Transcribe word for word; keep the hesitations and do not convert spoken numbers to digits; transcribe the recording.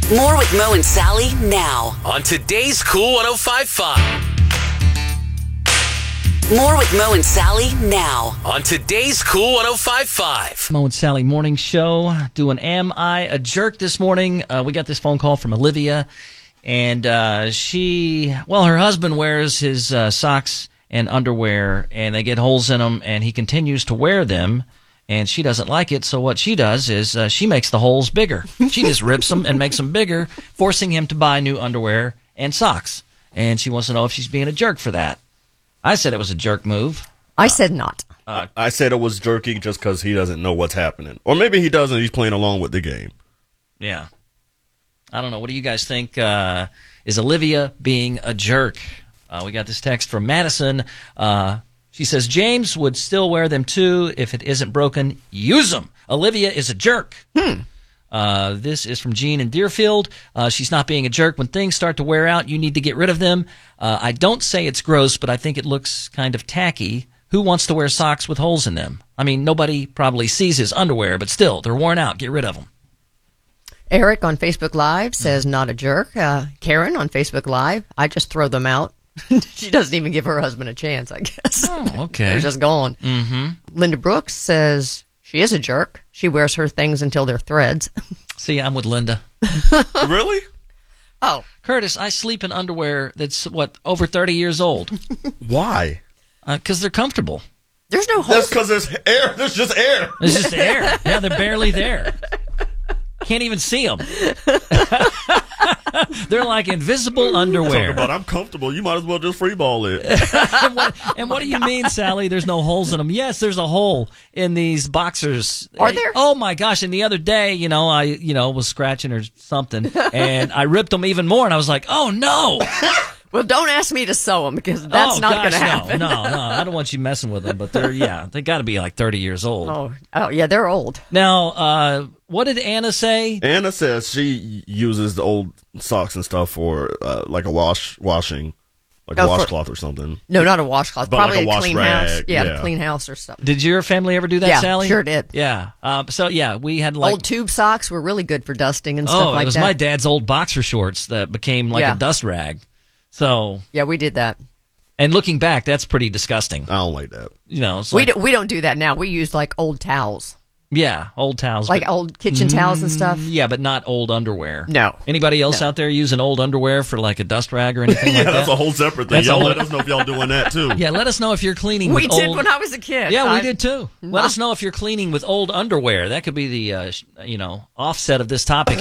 More with Mo and Sally now. On today's Cool one oh five point five. More with Mo and Sally now. On today's Cool one oh five point five. Mo and Sally morning show. Doing Am I a Jerk this morning? Uh, we got this phone call from Olivia. And uh, she, well, her husband wears his uh, socks and underwear, and they get holes in them, and he continues to wear them. And she doesn't like it, so what she does is uh, she makes the holes bigger. She just rips them and makes them bigger, forcing him to buy new underwear and socks. And she wants to know if she's being a jerk for that. I said it was a jerk move. I said not. Uh, I said it was jerky just because he doesn't know what's happening. Or maybe he doesn't, he's playing along with the game. Yeah. I don't know. What do you guys think? Uh, is Olivia being a jerk? Uh, we got this text from Madison. Uh She says, James would still wear them too. If it isn't broken, use them. Olivia is a jerk. Hmm. Uh, this is from Jean in Deerfield. Uh, she's not being a jerk. When things start to wear out, you need to get rid of them. Uh, I don't say it's gross, but I think it looks kind of tacky. Who wants to wear socks with holes in them? I mean, nobody probably sees his underwear, but still, they're worn out. Get rid of them. Eric on Facebook Live says, not a jerk. Uh, Karen on Facebook Live, I just throw them out. She doesn't even give her husband a chance, I guess. Oh, okay. They're just gone. Mm-hmm. Linda Brooks says she is a jerk. She wears her things until they're threads. See, I'm with Linda. Really? Oh. Curtis, I sleep in underwear that's, what, over thirty years old. Why? Because uh, they're comfortable. There's no holes. That's because there's air. There's just air. It's just air. Yeah, they're barely there. Can't even see them. They're like invisible underwear. Talk about I'm comfortable. You might as well just freeball it. and, what, and what do you mean, Sally? There's no holes in them. Yes, there's a hole in these boxers. Are there? Oh my gosh! And the other day, you know, I you know was scratching or something, and I ripped them even more, and I was like, oh no. Well, don't ask me to sew them because that's oh, not gosh, going to happen. No, no, no, I don't want you messing with them, but they're yeah, they got to be like thirty years old. Oh, oh, yeah, they're old. Now, uh, what did Anna say? Anna says she uses the old socks and stuff for uh, like a wash washing, like Oh, a for- washcloth or something. No, not a washcloth. But Probably like a a, wash clean rag, house. Yeah, yeah. to clean house or stuff. Did your family ever do that, Yeah, Sally? sure did. Yeah. Um, so yeah, we had like Old tube socks were really good for dusting and stuff oh, like it was that. my dad's old boxer shorts that became like Yeah. a dust rag. So Yeah, we did that. and looking back, that's pretty disgusting. I don't like that. You know, it's We, like, do, we don't do that now. We use like old towels, yeah, old towels, like but- old kitchen towels and stuff. yeah, but not old underwear. No. Anybody else No. out there using old underwear for like a dust rag or anything Yeah, like that's that? a whole separate thing. That's a Y'all whole- let us know if y'all doing that too. Yeah, let us know if you're cleaning We with did old. when I was a kid. Yeah, we I- did too. Let us know if you're cleaning with old underwear. That could be the uh, sh- you know offset of this topic.